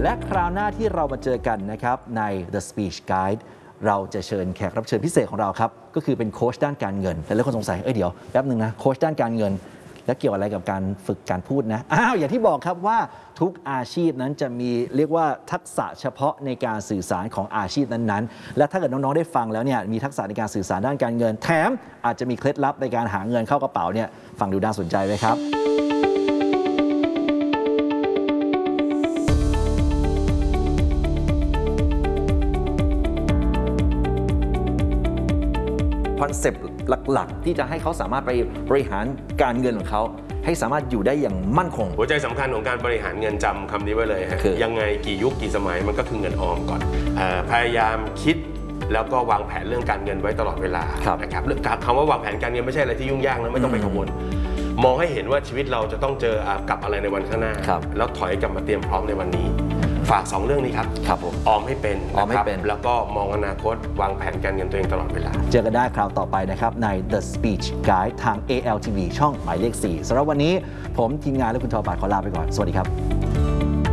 และคราวหน้าที่เรามาเจอกันนะครับใน The Speech Guide เราจะเชิญแขกรับเชิญพิเศษของเราครับก็คือเป็นโค้ชด้านการเงินแต่หลายคนสงสัยเดี๋ยวแป๊บนึงนะโค้ชด้านการเงินและเกี่ยวอะไรกับการฝึกการพูดนะอย่างที่บอกครับว่าทุกอาชีพนั้นจะมีเรียกว่าทักษะเฉพาะในการสื่อสารของอาชีพนั้นๆและถ้าเกิดน้องๆได้ฟังแล้วเนี่ยมีทักษะในการสื่อสารด้านการเงินแถมอาจจะมีเคล็ดลับในการหาเงินเข้ากระเป๋าเนี่ยฟังดูน่าสนใจไหมครับคอนเซปต์หลักๆที่จะให้เขาสามารถไปบริหารการเงินของเขาให้สามารถอยู่ได้อย่างมั่นคงหัวใจสำคัญของการบริหารเงินจำคำนี้ไว้เลยฮะยังไงกี่ยุคกี่สมัยมันก็คือเงินออมก่อนพยายามคิดแล้วก็วางแผนเรื่องการเงินไว้ตลอดเวลานะครับคำว่าวางแผนการเงินไม่ใช่อะไรที่ยุ่งยากนะไม่ต้องไปกังวลมองให้เห็นว่าชีวิตเราจะต้องเจอกับอะไรในวันข้างหน้าแล้วถอยกลับมาเตรียมพร้อมในวันนี้ฝาก2เรื่องนี้ครับผมออมให้เป็นนะครับแล้วก็มองอนาคตวางแผนการเงินตัวเองตลอดเวลาเจอกันได้คราวต่อไปนะครับใน The Speech Guide ทาง ALTV ช่องหมายเลข 4สำหรับวันนี้ผมทีมงานและคุณทอปาขอลาไปก่อนสวัสดีครับ